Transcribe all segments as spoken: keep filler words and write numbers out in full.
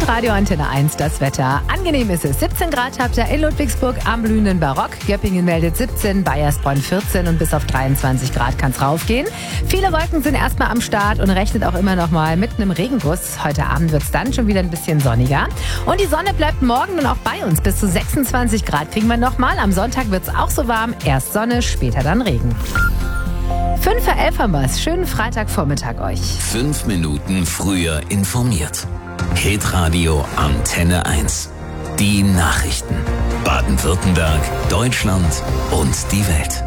Radio Antenne eins, das Wetter. Angenehm ist es. siebzehn Grad habt ihr in Ludwigsburg am blühenden Barock. Göppingen meldet siebzehn, Baiersbronn vierzehn und bis auf dreiundzwanzig Grad kann es raufgehen. Viele Wolken sind erstmal am Start und rechnet auch immer noch mal mit einem Regenguss. Heute Abend wird es dann schon wieder ein bisschen sonniger. Und die Sonne bleibt morgen dann auch bei uns. Bis zu sechsundzwanzig Grad kriegen wir nochmal. Am Sonntag wird es auch so warm. Erst Sonne, später dann Regen. fünf vor elf haben wir es. Schönen Freitagvormittag euch. Fünf Minuten früher informiert. Hitradio Antenne eins. Die Nachrichten. Baden-Württemberg, Deutschland und die Welt.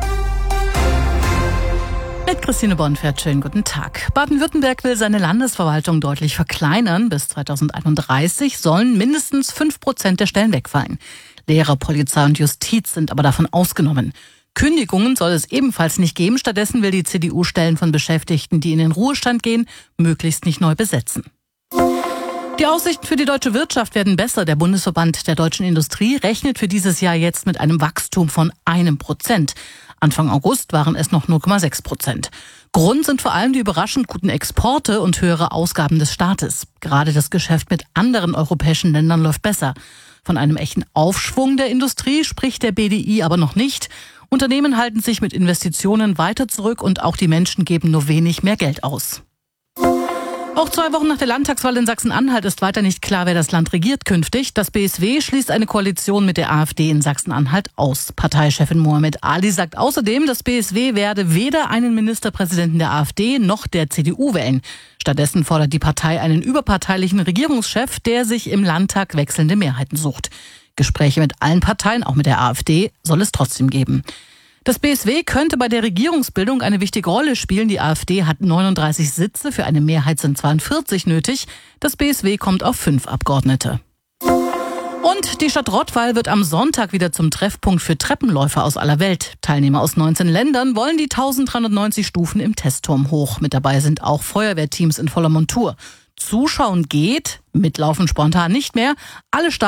Mit Christine Bonfert, schönen guten Tag. Baden-Württemberg will seine Landesverwaltung deutlich verkleinern. Bis zweitausendeinunddreißig sollen mindestens fünf Prozent der Stellen wegfallen. Lehrer, Polizei und Justiz sind aber davon ausgenommen. Kündigungen soll es ebenfalls nicht geben. Stattdessen will die C D U Stellen von Beschäftigten, die in den Ruhestand gehen, möglichst nicht neu besetzen. Die Aussichten für die deutsche Wirtschaft werden besser. Der Bundesverband der deutschen Industrie rechnet für dieses Jahr jetzt mit einem Wachstum von einem Prozent. Anfang August waren es noch null Komma sechs Prozent. Grund sind vor allem die überraschend guten Exporte und höhere Ausgaben des Staates. Gerade das Geschäft mit anderen europäischen Ländern läuft besser. Von einem echten Aufschwung der Industrie spricht der B D I aber noch nicht. Unternehmen halten sich mit Investitionen weiter zurück und auch die Menschen geben nur wenig mehr Geld aus. Auch zwei Wochen nach der Landtagswahl in Sachsen-Anhalt ist weiter nicht klar, wer das Land regiert künftig. Das B S W schließt eine Koalition mit der AfD in Sachsen-Anhalt aus. Parteichefin Mohamed Ali sagt außerdem, das B S W werde weder einen Ministerpräsidenten der AfD noch der C D U wählen. Stattdessen fordert die Partei einen überparteilichen Regierungschef, der sich im Landtag wechselnde Mehrheiten sucht. Gespräche mit allen Parteien, auch mit der AfD, soll es trotzdem geben. Das B S W könnte bei der Regierungsbildung eine wichtige Rolle spielen. Die AfD hat neununddreißig Sitze, für eine Mehrheit sind zweiundvierzig nötig. Das B S W kommt auf fünf Abgeordnete. Und die Stadt Rottweil wird am Sonntag wieder zum Treffpunkt für Treppenläufer aus aller Welt. Teilnehmer aus neunzehn Ländern wollen die eintausenddreihundertneunzig Stufen im Testturm hoch. Mit dabei sind auch Feuerwehrteams in voller Montur. Zuschauen geht, mitlaufen spontan nicht mehr. Alle